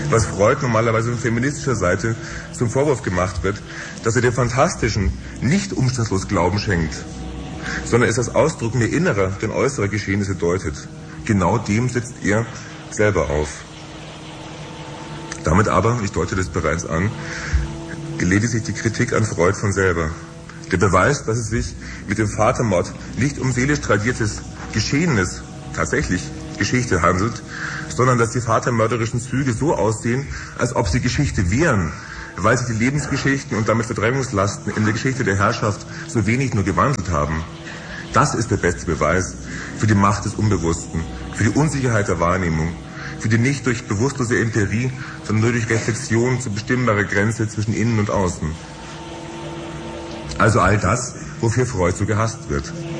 was Freud normalerweise von feministischer Seite zum Vorwurf gemacht wird, dass er dem Fantastischen nicht umstandslos Glauben schenkt, sondern es als Ausdruck mehr innerer denn äußerer Geschehnisse deutet. Genau dem setzt er selber auf. Damit aber, ich deute das bereits an, ledigt sich die Kritik an Freud von selber. Der Beweis, dass es sich mit dem Vatermord nicht um seelisch tradiertes Geschehenes, tatsächlich Geschichte handelt, sondern dass die vatermörderischen Züge so aussehen, als ob sie Geschichte wären, weil sich die Lebensgeschichten und damit Verdrängungslasten in der Geschichte der Herrschaft so wenig nur gewandelt haben. Das ist der beste Beweis für die Macht des Unbewussten, für die Unsicherheit der Wahrnehmung, für die nicht durch bewusstlose Empirie, sondern nur durch Reflexion zu bestimmbare Grenze zwischen Innen und Außen. Also all das, wofür Freud so gehasst wird.